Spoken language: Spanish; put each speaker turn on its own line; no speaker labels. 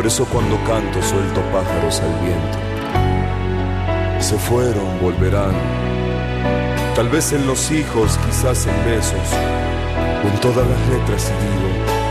Por eso cuando canto suelto pájaros al viento. Se fueron, volverán. Tal vez en los hijos, quizás en besos, o en todas las letras y digo